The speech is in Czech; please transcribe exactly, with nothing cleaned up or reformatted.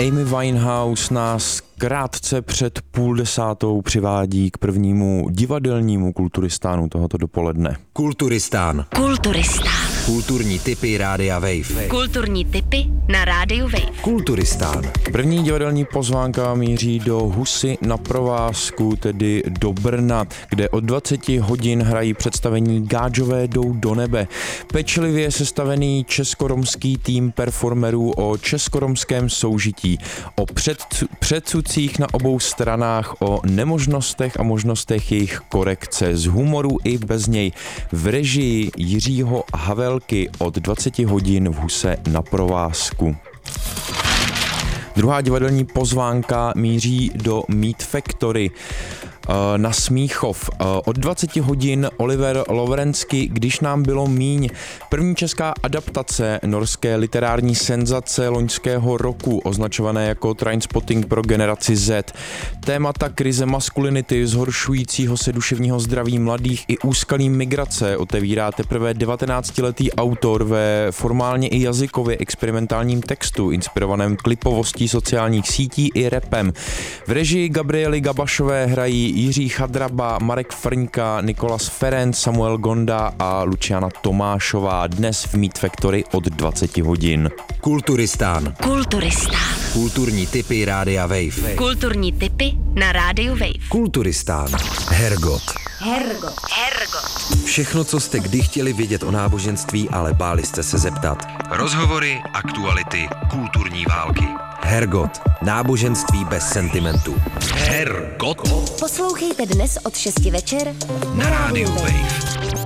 Amy Winehouse nás krátce před půl desátou přivádí k prvnímu divadelnímu kulturistánu tohoto dopoledne. Kulturistán. Kulturistán. Kulturní tipy Rádia Wave. Kulturní tipy na Rádiu Wave. Kulturistán. První divadelní pozvánka míří do Husy na provázku, tedy do Brna, kde od dvaceti hodin hrají představení Gáčové jdou do nebe. Pečlivě sestavený českoromský tým performerů o českoromském soužití, o před, předsudcích na obou stranách, o nemožnostech a možnostech jejich korekce, z humoru i bez něj, v režii Jiřího Havelky od dvaceti hodin v Huse na provázku. Druhá divadelní pozvánka míří do Meat Factory na Smíchov. Od dvaceti hodin Oliver Lovrenský, Když nám bylo míň. První česká adaptace norské literární senzace loňského roku, označované jako Trainspotting pro generaci Z. Témata krize maskulinity, zhoršujícího se duševního zdraví mladých i úskalí migrace otevírá teprve devatenáctiletý autor ve formálně i jazykově experimentálním textu, inspirovaném klipovostí sociálních sítí i rapem. V režii Gabriely Gabašové hrají Jiří Chadraba, Marek Frňka, Nikolas Ferenc, Samuel Gonda a Luciana Tomášová. Dnes v Meat Factory od dvaceti hodin. Kulturistán. Kulturistán. Kulturní tipy Rádia Wave. Kulturní tipy na Rádiu Wave. Kulturistán. Hergot. Hergot. Hergot. Všechno, co jste kdy chtěli vědět o náboženství, ale báli jste se zeptat. Rozhovory, aktuality, kulturní války. Hergot. Náboženství bez sentimentu. Hergot. Poslouchejte dnes od šesti večer Na Rádiu Wave.